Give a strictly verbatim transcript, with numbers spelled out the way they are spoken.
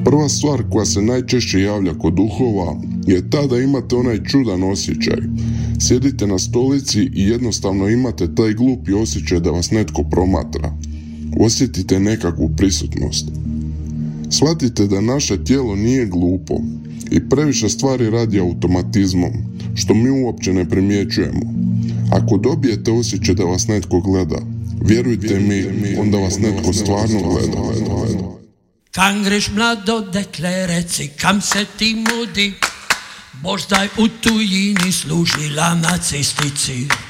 Prva stvar koja se najčešće javlja kod duhova je ta da imate onaj čudan osjećaj. Sjedite na stolici i jednostavno imate taj glupi osjećaj da vas netko promatra. Osjetite nekakvu prisutnost. Shvatite da naše tijelo nije glupo i previše stvari radi automatizmom, što mi uopće ne primjećujemo. Ako dobijete osjećaj da vas netko gleda, vjerujte mi, onda vas netko stvarno gleda. Kan greš mlado dekle, reci kam se ti mudi, možda je u tujini služila nacistici.